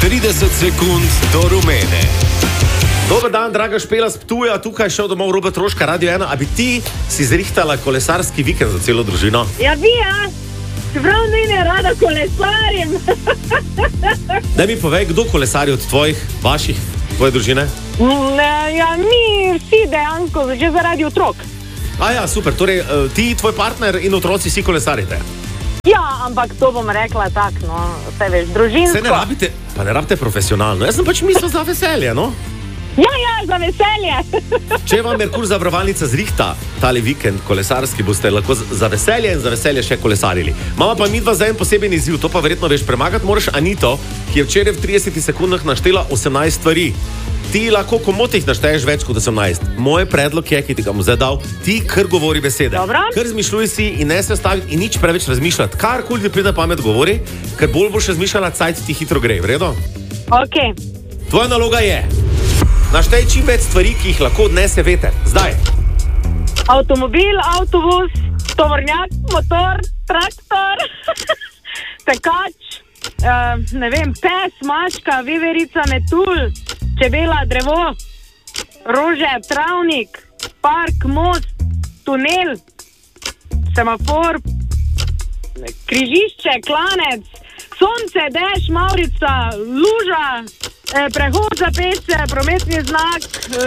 30 sekund do rumene. Dober dan, draga Špela z Ptuja, tukaj šel domov Robert Troška, Radio 1. A bi ti si zrihtala kolesarski vikend za celo družino? Ja, bi, ja. Čeprav ne rada kolesarim. Daj mi povej, kdo kolesari od vaših, tvoje družine? Ja, mi vsi dejansko, že zaradi otrok. Ja, super, torej ti, tvoj partner in otroci si kolesarite? Ja, ampak to bom rekla tak, no, vse veš, družinsko. Se ne rabite profesionalno, jaz sem pač mislil za veselje, no? Ja, za veselje. Če vam Merkur zavarovalnica zrihta tale vikend kolesarski, boste lahko za veselje in za veselje še kolesarili. Mama pa midva za en poseben izziv, to pa verjetno veš, premagati moraš Anito, ki je včeraj v 30 sekundah naštela 18 stvari. Ti lahko komotih našteješ več kot 18. Moj predlog je, ki ti ga bom zdaj dal, ti kar govori besede. Dobro. Kar zmišljuj si in ne se staviti in nič preveč razmišljati. Karkoli ti pride na pamet govori, ker bolj boš razmišljala, cajt ti hitro gre, v redu? Ok. Tvoja naloga je, naštej čim več stvari, ki jih lahko odnese veter. Zdaj. Avtomobil, avtobus, tovornjak, motor, traktor, tekač, ne vem, pes, mačka, veverica, metulj, čebela, drevo, rože, travnik, park, most, tunel, semafor, križišče, klanec, sonce, dež, mavrica, luža, prehod za pešce, prometni znak.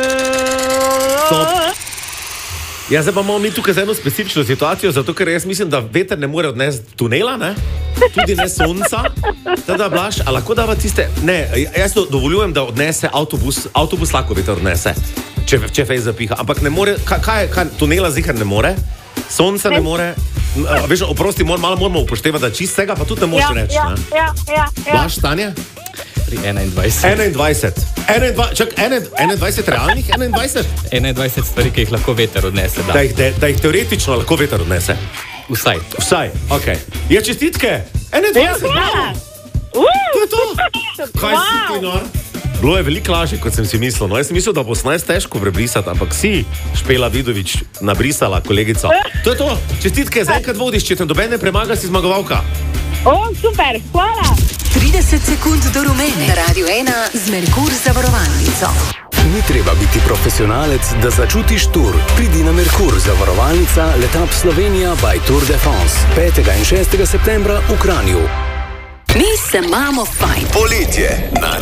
Ja, zdaj pa imamo mi tukaj eno specifično situacijo, zato ker jaz mislim, da veter ne more odnesti tunela, ne? Tudi ne sonca. Teda, Blaž, a lahko dava tiste... Ne, jaz dovoljujem, da odnese avtobus lahko veter odnese, če fej zapiha, ampak ne more, kaj tunela zihar ne more, sonce ne more, veš, oprosti, malo moramo upoštevati, da čistega, pa tudi ne moreš reči, ne? Ja. Blaž, Tanja? Pri 21. 21 realnih, 21? 21 stvari, ki jih lahko veter odnese, da. Da jih teoretično lahko veter odnese. Vsaj, ok. Je čestitke? 21? Ja. To je to? Kaj si ti, nor? Bilo je veliko lažje, kot sem si mislil. No, jaz sem mislil, da bo 18 težko prebrisati, ampak si, Špela Vidovič, nabrisala kolegico. To je to. Čestitke, zaenkrat vodiš, če te noben ne premaga, si zmagovalka. Super, hvala. 30 sekund do rumene. Na Radio 1 z Merkur zavarovalnico. Ni treba biti profesionalec, da začutiš tur. Pridi na Merkur zavarovalnica Letap Slovenija by Tour de France. 5. in 6. septembra v Kranju. Mi se imamo fajn. Poletje na